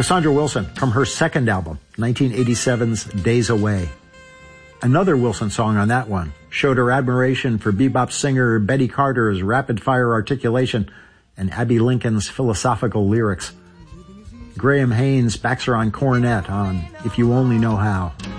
Cassandra Wilson from her second album, 1987's Days Away. Another Wilson song on that one showed her admiration for bebop singer Betty Carter's rapid-fire articulation and Abby Lincoln's philosophical lyrics. Graham Haynes backs her on cornet on If You Only Know How.